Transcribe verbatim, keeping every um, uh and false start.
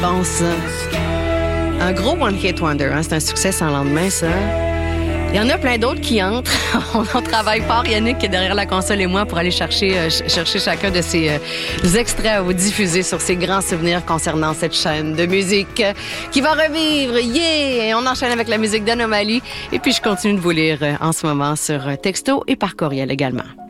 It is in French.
pense. Un gros one-hit wonder, hein? C'est un succès sans lendemain, ça. Il y en a plein d'autres qui entrent. On travaille fort, Yannick, qui est derrière la console et moi, pour aller chercher, euh, chercher chacun de ces euh, extraits à vous diffuser sur ces grands souvenirs concernant cette chaîne de musique euh, qui va revivre. Yeah! Et on enchaîne avec la musique d'Anomalie. Et puis, je continue de vous lire euh, en ce moment sur euh, texto et par courriel également.